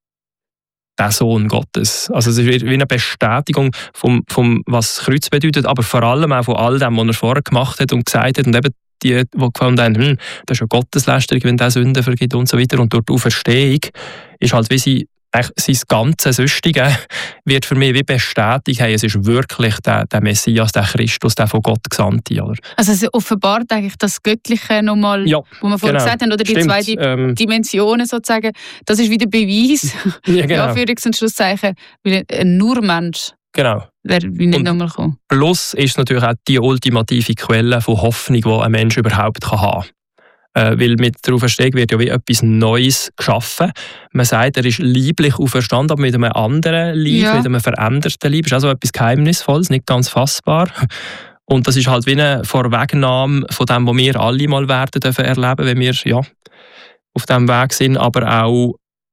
der Sohn Gottes. Also es ist wie eine Bestätigung vom was Kreuz bedeutet, aber vor allem auch von all dem, was er vorher gemacht hat und gesagt hat. Und eben die gefunden haben, das ist ja Gotteslästerung, wenn der Sünden vergibt und so weiter. Und durch die Auferstehung ist halt wie sein ganzes Süstige wird für mich wie bestätigt, hey, es ist wirklich der Messias, der Christus, der von Gott Gesandte. Oder? Also es offenbart eigentlich das Göttliche nochmal, wo wir vorhin gesagt haben, oder die zwei Dimensionen sozusagen, das ist wieder Beweis, ja, Anführungs- und Schlusszeichen, weil ein Urmensch wäre nicht nochmal kommen. Plus ist natürlich auch die ultimative Quelle von Hoffnung, die ein Mensch überhaupt haben kann. Weil mit der Auferstehung wird ja wie etwas Neues geschaffen. Man sagt, er ist lieblich auferstanden, aber mit einem anderen Lieb, mit einem veränderten Lieb. Das ist also etwas Geheimnisvolles, nicht ganz fassbar. Und das ist halt wie eine Vorwegnahme von dem, was wir alle mal werden dürfen erleben, wenn wir auf diesem Weg sind, aber auch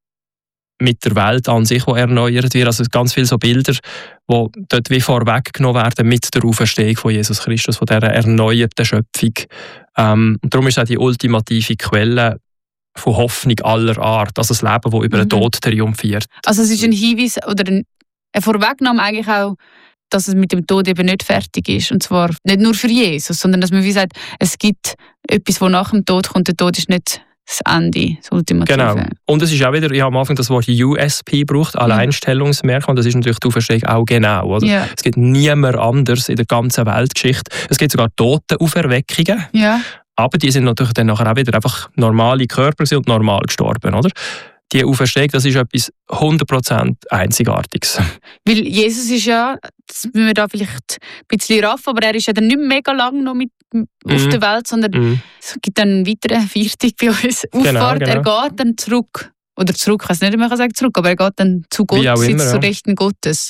mit der Welt an sich, die erneuert wird. Also ganz viele so Bilder, die dort wie vorweggenommen werden mit der Auferstehung von Jesus Christus, von dieser erneuerten Schöpfung. Und darum ist es auch die ultimative Quelle von Hoffnung aller Art, also das Leben, das über den Tod triumphiert. Also es ist ein Hinweis oder eine Vorwegnahme eigentlich auch, dass es mit dem Tod eben nicht fertig ist. Und zwar nicht nur für Jesus, sondern dass man wie sagt, es gibt etwas, das nach dem Tod kommt. Der Tod ist nicht das Ende, das Ultimative. Genau. Und es ist auch wieder, ich habe am Anfang das Wort USP gebraucht, Alleinstellungsmerkmal, und das ist natürlich die Auferstehung auch genau. Oder? Ja. Es gibt niemand anders in der ganzen Weltgeschichte. Es gibt sogar Totenauferweckungen, aber die sind natürlich dann nachher auch wieder einfach normale Körper und normal gestorben. Oder? Die Auferstehung, das ist etwas 100% Einzigartiges. Weil Jesus ist ja, das müssen wir da vielleicht ein bisschen raffen, aber er ist ja dann nicht mega lang noch mit auf der Welt, sondern es gibt dann einen weiteren Viertag bei uns. Auffahrt, Er geht dann zurück. Oder zurück, ich weiß nicht, ob man sagen zurück, aber er geht dann zu Gott, sitzt zu Rechten Gottes.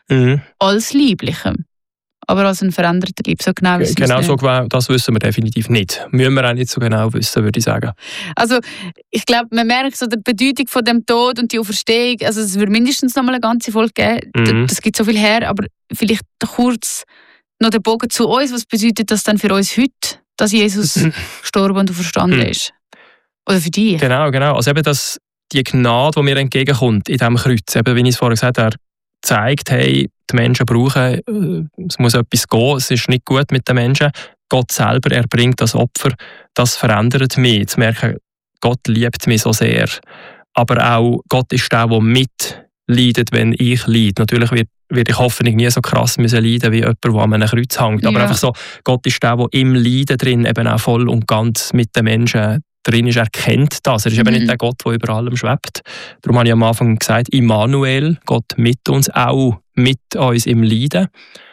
Als Lieblichem. Aber als ein veränderter Lieb, so genau wissen wir es nicht. Das wissen wir definitiv nicht. Müssen wir auch nicht so genau wissen, würde ich sagen. Also ich glaube, man merkt so die Bedeutung von dem Tod und die Auferstehung, also es wird mindestens noch mal eine ganze Folge geben. Das gibt so viel her, aber vielleicht kurz noch den Bogen zu uns. Was bedeutet das dann für uns heute, dass Jesus gestorben und auferstanden ist? Oder für dich? Genau. Also eben die Gnade, die mir entgegenkommt in diesem Kreuz, eben, wie ich es vorher gesagt habe, zeigt, hey, die Menschen brauchen, es muss etwas gehen, es ist nicht gut mit den Menschen. Gott selber, er bringt das Opfer, das verändert mich. Zu merken, Gott liebt mich so sehr. Aber auch Gott ist der mit leidet, wenn ich leide. Natürlich wird ich hoffentlich nie so krass müssen leiden wie jemand, der an einem Kreuz hängt. Aber einfach so, Gott ist der im Leiden drin eben auch voll und ganz mit den Menschen drin ist. Er kennt das. Er ist eben nicht der Gott, der über allem schwebt. Darum habe ich am Anfang gesagt, Immanuel, Gott mit uns, auch mit uns im Leiden.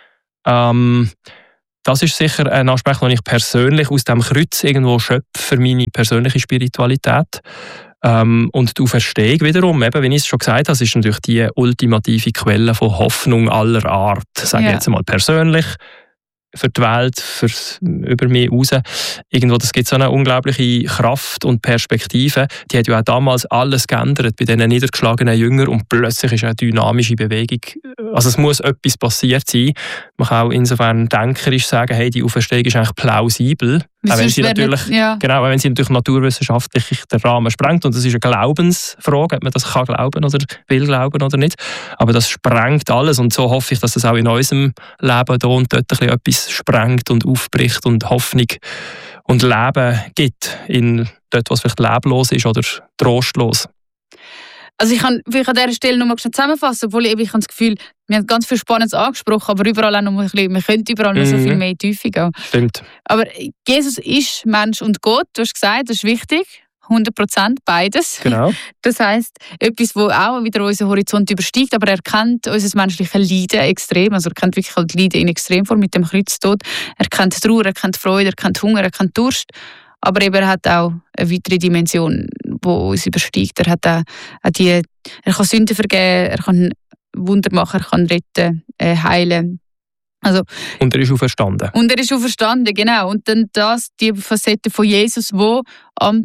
Das ist sicher ein Aspekt, den ich persönlich aus dem Kreuz irgendwo schöpfe für meine persönliche Spiritualität. Und die Auferstehung wiederum, eben, wie ich es schon gesagt habe, ist natürlich die ultimative Quelle von Hoffnung aller Art. Sage ich jetzt einmal persönlich, für die Welt, über mich raus. Irgendwo, das gibt so eine unglaubliche Kraft und Perspektive. Die hat ja auch damals alles geändert bei diesen niedergeschlagenen Jüngern und plötzlich ist eine dynamische Bewegung. Also es muss etwas passiert sein. Man kann auch insofern denkerisch sagen, hey, die Auferstehung ist eigentlich plausibel. Auch wenn sie natürlich, genau, wenn sie natürlich naturwissenschaftlich den Rahmen sprengt. Und das ist eine Glaubensfrage, ob man das kann glauben oder will glauben oder nicht. Aber das sprengt alles. Und so hoffe ich, dass das auch in unserem Leben da und dort ein bisschen etwas sprengt und aufbricht und Hoffnung und Leben gibt. In dort, was vielleicht leblos ist oder trostlos. Also ich kann vielleicht an dieser Stelle noch mal zusammenfassen, obwohl ich habe das Gefühl, wir haben ganz viel Spannendes angesprochen, aber überall auch noch ein bisschen, wir können überall noch so viel mehr in die Tiefe gehen. Stimmt. Aber Jesus ist Mensch und Gott, du hast gesagt, das ist wichtig, 100%, beides. Genau. Das heisst, etwas, das auch wieder unseren Horizont übersteigt, aber er kennt unser menschliches Leiden extrem, also er kennt wirklich halt Leiden in Extremform mit dem Kreuztod. Er kennt Trauer, er kennt Freude, er kennt Hunger, er kennt Durst. Aber eben, er hat auch eine weitere Dimension, die uns übersteigt. Er kann Sünden vergeben, er kann Wunder machen, er kann retten, heilen. Also, und er ist auferstanden. Genau. Und dann die Facette von Jesus, die am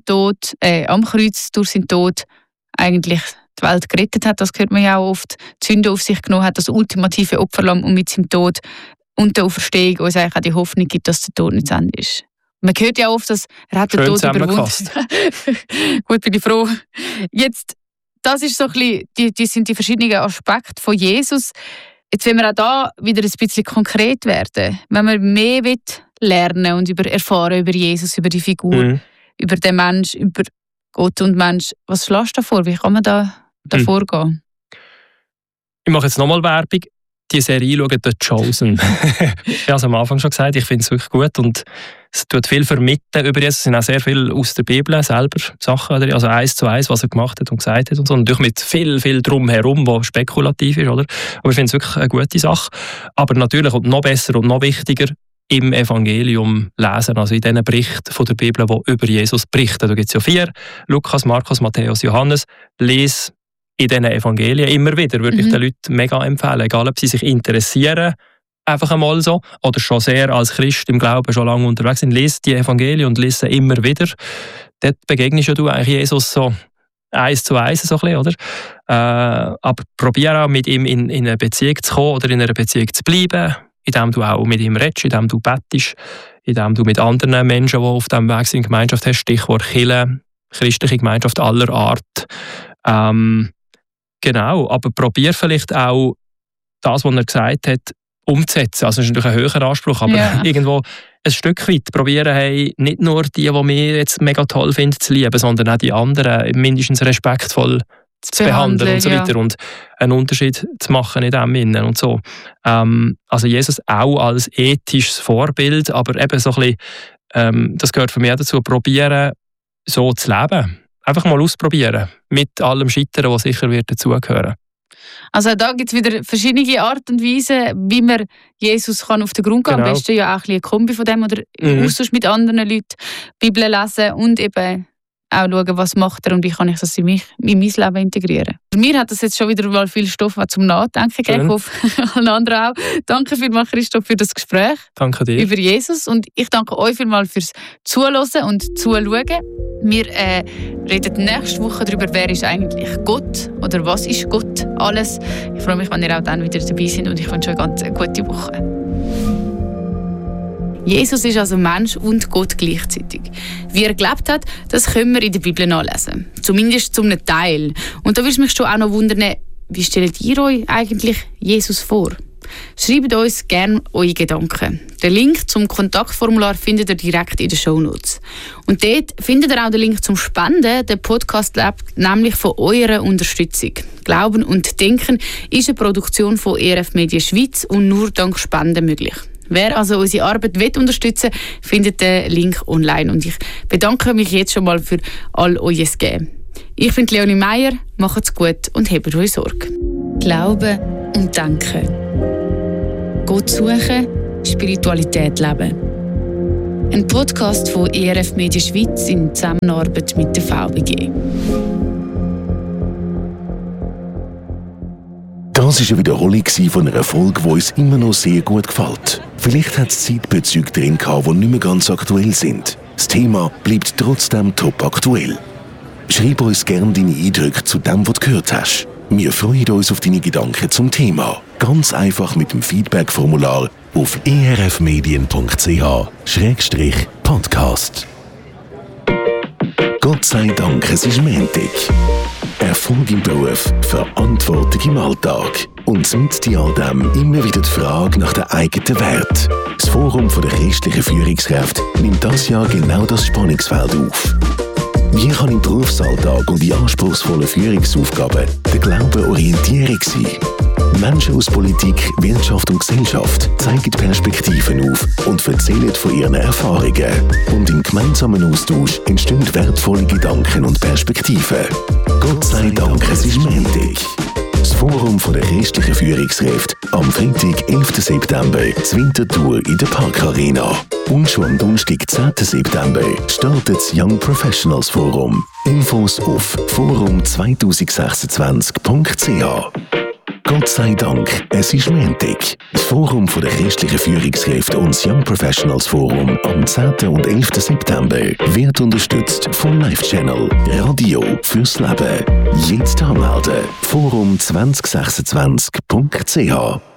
Kreuz durch seinen Tod eigentlich die Welt gerettet hat. Das hört man ja auch oft. Die Sünde auf sich genommen hat, das ultimative Opferlamm und mit seinem Tod und der Auferstehung uns eigentlich auch die Hoffnung gibt, dass der Tod nicht zu Ende ist. Man hört ja oft, dass er hat den Tod überwunden. Gut, bin ich froh. Jetzt, das ist so ein bisschen, die sind die verschiedenen Aspekte von Jesus. Jetzt wollen wir auch da wieder ein bisschen konkret werden. Wenn man mehr lernen und erfahren über Jesus, über die Figur, über den Mensch, über Gott und Mensch. Was schlägst du da vor? Wie kann man da vorgehen? Ich mache jetzt nochmal Werbung. Die Serie schauen, «The Chosen». Ich habe es am Anfang schon gesagt, ich finde es wirklich gut und es tut viel vermitteln über Jesus. Es sind auch sehr viel aus der Bibel selber Sachen, also 1:1, was er gemacht hat und gesagt hat und so. Und natürlich mit viel drumherum, was spekulativ ist, oder? Aber ich finde es wirklich eine gute Sache. Aber natürlich und noch besser und noch wichtiger, im Evangelium lesen, also in diesen Berichten von der Bibel, die über Jesus berichten. Da gibt es ja 4, Lukas, Markus, Matthäus, Johannes. Lies in diesen Evangelien immer wieder, würde ich den Leuten mega empfehlen, egal ob sie sich interessieren, einfach einmal so, oder schon sehr als Christ im Glauben schon lange unterwegs sind, lies die Evangelien und lies sie immer wieder. Dort begegnest du eigentlich Jesus so 1:1 so ein bisschen, oder? Aber probiere auch mit ihm in eine Beziehung zu kommen oder in einer Beziehung zu bleiben, indem du auch mit ihm redest, indem du bettest, indem du mit anderen Menschen, die auf diesem Weg sind, Gemeinschaft hast, Stichwort Kirche, christliche Gemeinschaft aller Art. Genau, aber probier vielleicht auch das, was er gesagt hat, umzusetzen. Also das ist natürlich ein höherer Anspruch, aber irgendwo ein Stück weit probieren, hey, nicht nur die wir jetzt mega toll finden, zu lieben, sondern auch die anderen mindestens respektvoll zu behandeln und so weiter und einen Unterschied zu machen in dem Innen und so. Also Jesus auch als ethisches Vorbild, aber eben so ein bisschen, das gehört für mich dazu, probieren, so zu leben. Einfach mal ausprobieren, mit allem Scheitern, was sicher wird dazugehören. Also da gibt es wieder verschiedene Arten und Weisen, wie man Jesus kann auf den Grund gehen kann. Am besten ja auch ein Kombi von dem oder Austausch mit anderen Leuten, Bibel lesen und eben auch schauen, was macht er und wie kann ich das in mein Leben integrieren. Für mich hat das jetzt schon wieder mal viel Stoff zum Nachdenken gegeben. Ich hoffe, allen anderen auch. Danke vielmals, Christoph, für das Gespräch. Danke dir. Über Jesus und ich danke euch vielmals fürs Zuhören und Zuschauen. Wir reden nächste Woche darüber, wer ist eigentlich Gott oder was ist Gott alles. Ich freue mich, wenn ihr auch dann wieder dabei seid und ich wünsche euch eine ganz gute Woche. Jesus ist also Mensch und Gott gleichzeitig. Wie er gelebt hat, das können wir in der Bibel nachlesen. Zumindest zum Teil. Und da würde mich schon auch noch wundern, wie stellt ihr euch eigentlich Jesus vor? Schreibt uns gerne eure Gedanken. Den Link zum Kontaktformular findet ihr direkt in den Shownotes. Und dort findet ihr auch den Link zum Spenden. Der Podcast lebt nämlich von eurer Unterstützung. Glauben und Denken ist eine Produktion von ERF Media Schweiz und nur dank Spenden möglich. Wer also unsere Arbeit unterstützen will, findet den Link online. Und ich bedanke mich jetzt schon mal für all euer Geben. Ich bin Leonie Meier, macht's gut und habt euch Sorge. Glauben und Denken. Gott suchen, Spiritualität leben. Ein Podcast von ERF Media Schweiz in Zusammenarbeit mit der VBG. Das war eine Wiederholung von einer Folge, die uns immer noch sehr gut gefällt. Vielleicht hat es Zeitbezüge drin gehabt, die nicht mehr ganz aktuell sind. Das Thema bleibt trotzdem top aktuell. Schreib uns gerne deine Eindrücke zu dem, was du gehört hast. Wir freuen uns auf deine Gedanken zum Thema. Ganz einfach mit dem Feedback-Formular auf erfmedien.ch/podcast. Gott sei Dank, es ist Montag. Erfolg im Beruf, Verantwortung im Alltag. Und mit all dem immer wieder die Frage nach der eigenen Wert. Das Forum der christlichen Führungskräfte nimmt das Jahr genau das Spannungsfeld auf. Wie kann im Berufsalltag und in anspruchsvollen Führungsaufgaben der Glaube Orientierung sein? Menschen aus Politik, Wirtschaft und Gesellschaft zeigen Perspektiven auf und erzählen von ihren Erfahrungen. Und im gemeinsamen Austausch entstehen wertvolle Gedanken und Perspektiven. Gott sei Dank, es ist Montag. Das Forum der christlichen Führungskräfte am Freitag, 11. September, Winterthur in der Parkarena. Und schon am Donnerstag, 10. September, startet das Young Professionals Forum. Infos auf forum2026.ch. Gott sei Dank, es ist Montag. Das Forum der christlichen Führungskräfte und das Young Professionals Forum am 10. und 11. September wird unterstützt vom Live Channel Radio fürs Leben. Jetzt anmelden. forum2026.ch